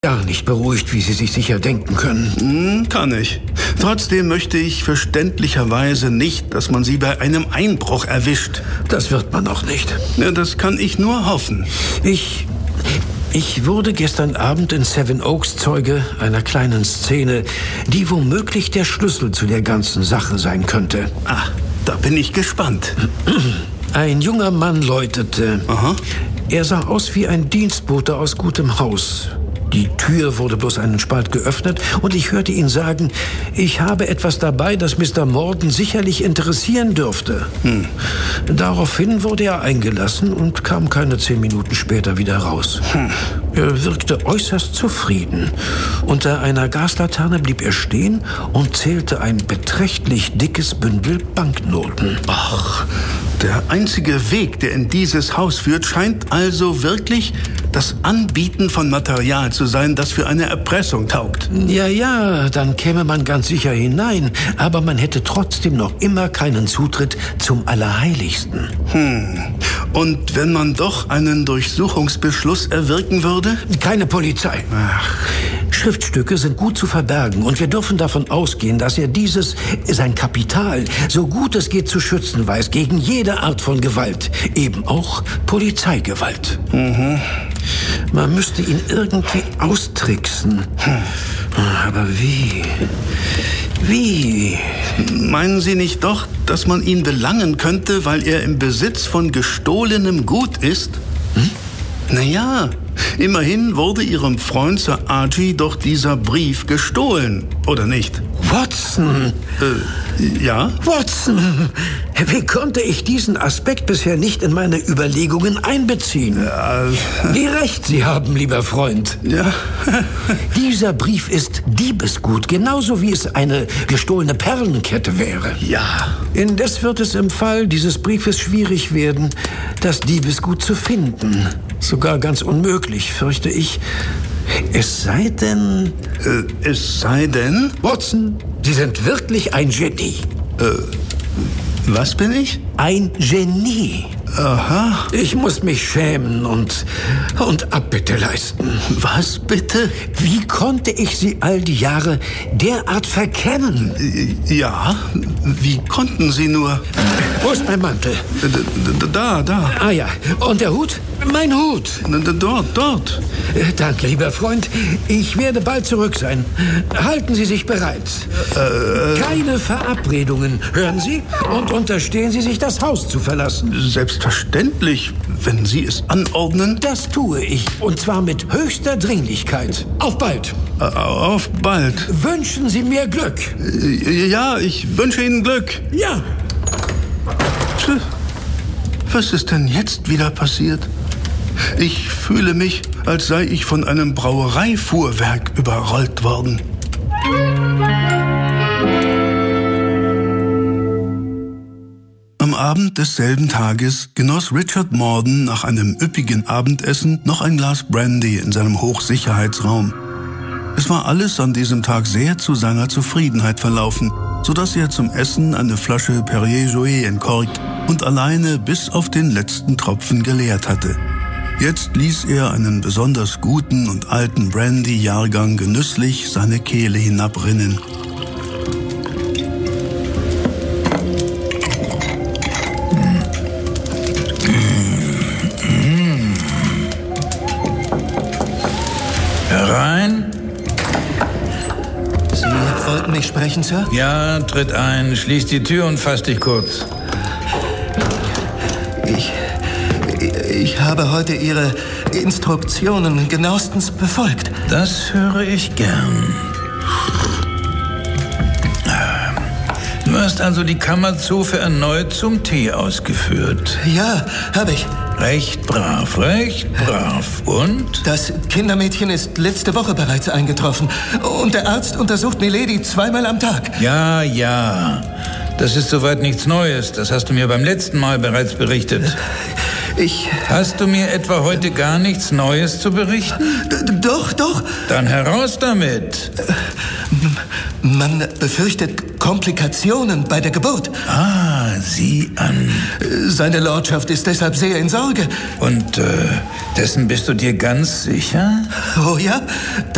gar nicht beruhigt, wie Sie sich sicher denken können. Kann ich. Trotzdem möchte ich verständlicherweise nicht, dass man Sie bei einem Einbruch erwischt. Das wird man auch nicht. Ja, das kann ich nur hoffen. Ich wurde gestern Abend in Seven Oaks Zeuge einer kleinen Szene, die womöglich der Schlüssel zu der ganzen Sache sein könnte. Da bin ich gespannt. Ein junger Mann läutete. Aha. Er sah aus wie ein Dienstbote aus gutem Haus. Die Tür wurde bloß einen Spalt geöffnet und ich hörte ihn sagen, ich habe etwas dabei, das Mr. Morden sicherlich interessieren dürfte. Daraufhin wurde er eingelassen und kam keine 10 Minuten später wieder raus. Er wirkte äußerst zufrieden. Unter einer Gaslaterne blieb er stehen und zählte ein beträchtlich dickes Bündel Banknoten. Ach, der einzige Weg, der in dieses Haus führt, scheint also wirklich das Anbieten von Material zu sein, das für eine Erpressung taugt. Ja, dann käme man ganz sicher hinein, aber man hätte trotzdem noch immer keinen Zutritt zum Allerheiligsten. Und wenn man doch einen Durchsuchungsbeschluss erwirken würde? Keine Polizei. Schriftstücke sind gut zu verbergen und wir dürfen davon ausgehen, dass er sein Kapital, so gut es geht zu schützen weiß, gegen jede Art von Gewalt, eben auch Polizeigewalt. Man müsste ihn irgendwie austricksen. Aber wie? Wie? Meinen Sie nicht doch, dass man ihn belangen könnte, weil er im Besitz von gestohlenem Gut ist? Naja, immerhin wurde Ihrem Freund Sir Archie doch dieser Brief gestohlen, oder nicht? Watson! Ja? Watson! Wie konnte ich diesen Aspekt bisher nicht in meine Überlegungen einbeziehen? Wie recht Sie haben, lieber Freund. Ja. Dieser Brief ist Diebesgut, genauso wie es eine gestohlene Perlenkette wäre. Ja. Indes wird es im Fall dieses Briefes schwierig werden, das Diebesgut zu finden. Sogar ganz unmöglich, fürchte ich. Es sei denn... Es sei denn? Watson, Sie sind wirklich ein Genie. Was bin ich? Ein Genie. Aha. Ich muss mich schämen und Abbitte leisten. Was bitte? Wie konnte ich Sie all die Jahre derart verkennen? Ja, wie konnten Sie nur? Wo ist mein Mantel? Da. Ah ja, und der Hut? Mein Hut. Dort. Danke, lieber Freund. Ich werde bald zurück sein. Halten Sie sich bereit. Keine Verabredungen, hören Sie? Und unterstehen Sie sich, das Haus zu verlassen. Selbstverständlich, wenn Sie es anordnen. Das tue ich, und zwar mit höchster Dringlichkeit. Auf bald. Auf bald. Wünschen Sie mir Glück. Ja, ich wünsche Ihnen Glück. Ja. Was ist denn jetzt wieder passiert? Ich fühle mich, als sei ich von einem Brauereifuhrwerk überrollt worden. Am Abend desselben Tages genoss Richard Morden nach einem üppigen Abendessen noch ein Glas Brandy in seinem Hochsicherheitsraum. Es war alles an diesem Tag sehr zu seiner Zufriedenheit verlaufen, sodass er zum Essen eine Flasche Perrier-Jouet entkorkt und alleine bis auf den letzten Tropfen geleert hatte. Jetzt ließ er einen besonders guten und alten Brandy-Jahrgang genüsslich seine Kehle hinabrinnen. Herein? Sie wollten mich sprechen, Sir? Ja, tritt ein, schließ die Tür und fass dich kurz. Ich habe heute Ihre Instruktionen genauestens befolgt. Das höre ich gern. Du hast also die Kammerzofe erneut zum Tee ausgeführt. Ja, habe ich. Recht brav, recht brav. Und? Das Kindermädchen ist letzte Woche bereits eingetroffen. Und der Arzt untersucht Milady 2-mal am Tag. Ja. Das ist soweit nichts Neues. Das hast du mir beim letzten Mal bereits berichtet. Hast du mir etwa heute gar nichts Neues zu berichten? Doch. Dann heraus damit. Man befürchtet Komplikationen bei der Geburt. Sieh an. Seine Lordschaft ist deshalb sehr in Sorge. Und dessen bist du dir ganz sicher? Oh ja?